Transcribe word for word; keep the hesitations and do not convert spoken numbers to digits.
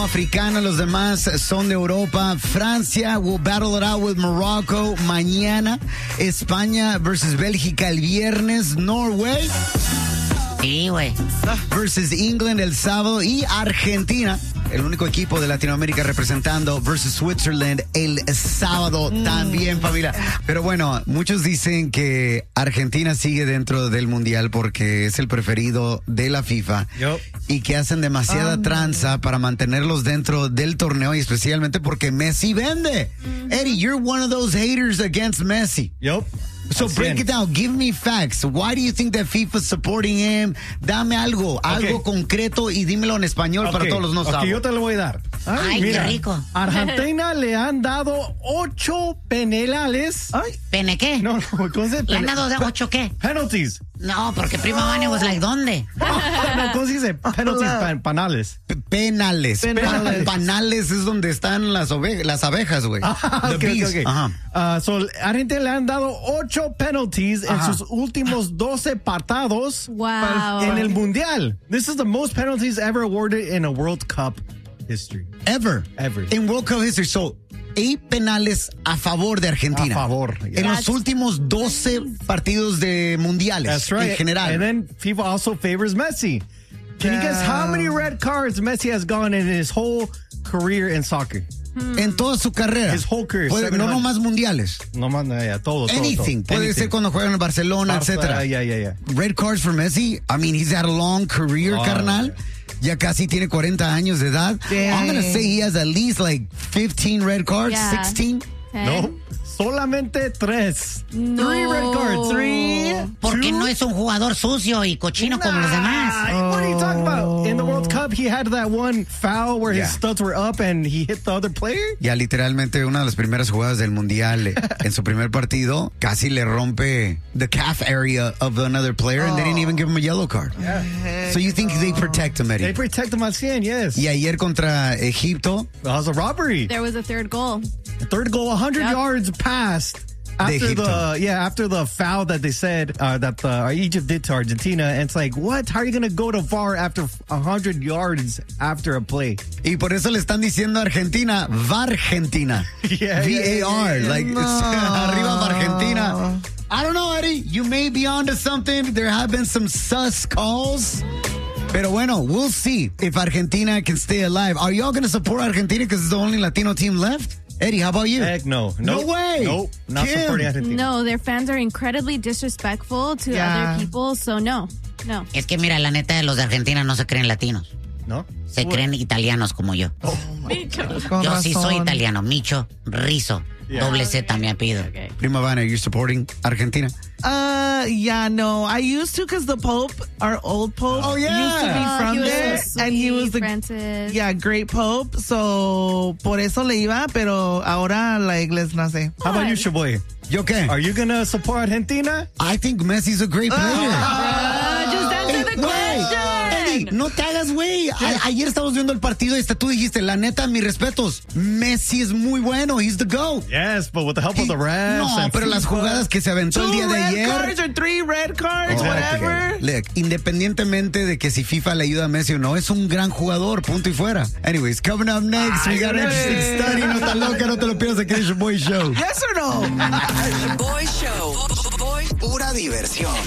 africana, los demás son de Europa. Francia will battle it out with Morocco mañana. España versus Bélgica el viernes. Norway Sí, güey. versus England el sábado. Y Argentina, el único equipo de Latinoamérica representando, versus Switzerland el sábado mm. también, familia. Pero bueno, muchos dicen que Argentina sigue dentro del Mundial porque es el preferido de la FIFA. Yep. Y que hacen demasiada um, tranza para mantenerlos dentro del torneo y especialmente porque Messi vende. Mm-hmm. Eddie, you're one of those haters against Messi. Yep. So That's break it. it down. Give me facts. Why do you think that FIFA's supporting him? Dame algo, Okay. algo concreto y dímelo en español Okay. para todos los no okay, saben. yo te lo voy a dar. Ay, mira, qué rico. Argentina le han dado ocho penales. Ay, ¿Pene qué? no, no, ¿cómo se dice? ¿Le han dado de ocho qué? Penalties. No, porque Prima Vane was like, ¿dónde? No, ¿cómo se dice? Penalties, pan- panales. P- Penales. Penales. Pa- Panales es donde están las, ove- las abejas, güey. Ah, The okay, bees. okay, okay. Ajá. Uh, so, Argentina le han dado ocho penalties Ajá. en sus últimos doce partidos Wow. en el Mundial. This is the most penalties ever awarded in a World Cup history. Ever. Ever. In World Cup history. So, eight penales a favor de Argentina. A favor, yeah. En los That's últimos doce partidos de mundiales. That's right. En general. And then FIFA also favors Messi. Can you guess how many red cards Messi has gone in his whole career in soccer? En toda su carrera. His whole career, Puede- no seven hundred. nomás mundiales. No más, no, yeah, todo, todo, Anything. todo. Puede Anything. ser cuando juegan en Barcelona, Barça, etcétera. Yeah, yeah, yeah. Red cards for Messi. I mean, he's had a long career, Oh, carnal. yeah. Ya casi tiene cuarenta años de edad. Dang. I'm going to say he has at least like fifteen red cards, Yeah. sixteen. No, solamente tres. No. Three red cards. Three. Porque two. no es un jugador sucio y cochino como los demás. Ah, What are you talking about? In the World Cup, he had that one foul where Yeah. his studs were up and he hit the other player. Ya literalmente una de las primeras jugadas del Mundial eh, en su primer partido casi le rompe the calf area of another player and they didn't even give him a yellow card. So you think they protect him, They Eddie? protect him at cien, yes. Y ayer contra Egipto, That was a robbery. There was a third goal. Third goal, one hundred Yep. yards past. After Egipto. the yeah, after the foul that they said uh, that uh, Egypt did to Argentina, and it's like, what? How are you gonna go to V A R after one hundred yards after a play? y por eso le están diciendo a Argentina, Vargentina. Yeah, V yeah, A R, yeah, yeah. like, arriba Argentina. I don't know, Eddie. You may be onto something. There have been some sus calls. Pero bueno, we'll see if Argentina can stay alive. Are y'all going to support Argentina because it's the only Latino team left? Eddie, how about you? Heck no, No Nope. way. Nope, not Kim. supporting Argentina. No, their fans are incredibly disrespectful to Yeah. other people, so no, no. Es que mira, la neta de los de Argentina no se creen latinos. No. Se creen italianos como yo. Con Yo sí soy razón. italiano. Micho, Rizzo, Yeah. doble Z mi apellido. Okay. Prima Vana, are you supporting Argentina? Uh, yeah, no. I used to because the Pope, our old Pope, Oh, yeah. used to be Oh, from he was there, so and he was sweet, the Francis. yeah great Pope. So por eso le iba, pero ahora la iglesia no sé. How about you, Shaboy? ¿Yo qué? Are you gonna support Argentina? I think Messi's a great player. Uh, just answer Hey, the güey, question. Eddie, no te hagas, güey. A- Ayer estábamos viendo el partido y hasta tú dijiste, la neta, mis respetos. Messi es muy bueno. He's the GOAT. Yes, but with the help of the refs. No, and pero las FIFA. jugadas que se aventó el Two día de red ayer. cards or three red cards, Oh, whatever. Look, independientemente de que si FIFA le ayuda a Messi o no, es un gran jugador, punto y fuera. Anyways, coming up next, we got an interesting study. No tan loca, no te lo pierdas aquí en The Boy Show. Yes or no? Boy Show. Boy, pura diversión.